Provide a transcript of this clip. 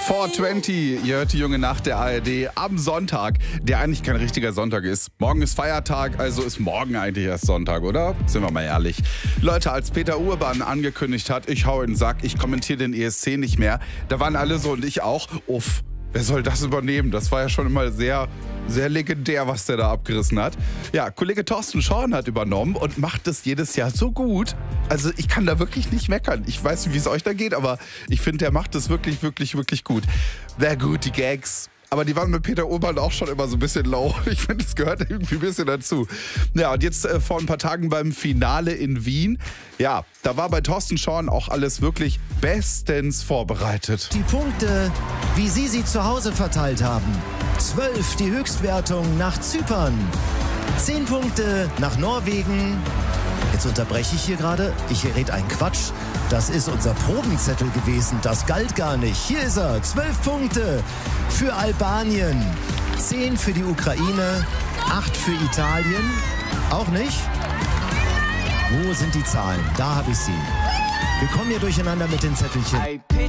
420, ihr hört die junge Nacht der ARD am Sonntag, der eigentlich kein richtiger Sonntag ist. Morgen ist Feiertag, also ist morgen eigentlich erst Sonntag, oder? Sind wir mal ehrlich. Leute, als Peter Urban angekündigt hat, ich hau in den Sack, ich kommentiere den ESC nicht mehr, da waren alle so und ich auch, uff. Wer soll das übernehmen? Das war ja schon immer sehr, sehr legendär, was der da abgerissen hat. Ja, Kollege Thorsten Schorn hat übernommen und macht das jedes Jahr so gut. Also ich kann da wirklich nicht meckern. Ich weiß nicht, wie es euch da geht, aber ich finde, der macht das wirklich, wirklich, wirklich gut. Sehr gut, die Gags. Aber die waren mit Peter Urban auch schon immer so ein bisschen low. Ich finde, das gehört irgendwie ein bisschen dazu. Ja, und jetzt vor ein paar Tagen beim Finale in Wien. Ja, da war bei Thorsten Schorn auch alles wirklich bestens vorbereitet. Die Punkte, wie Sie zu Hause verteilt haben. 12 die Höchstwertung nach Zypern. 10 Punkte nach Norwegen. Jetzt unterbreche ich hier gerade. Ich rede einen Quatsch. Das ist unser Probenzettel gewesen. Das galt gar nicht. Hier ist er. 12 Punkte für Albanien. 10 für die Ukraine. 8 für Italien. Auch nicht? Wo sind die Zahlen? Da habe ich sie. Wir kommen hier durcheinander mit den Zettelchen.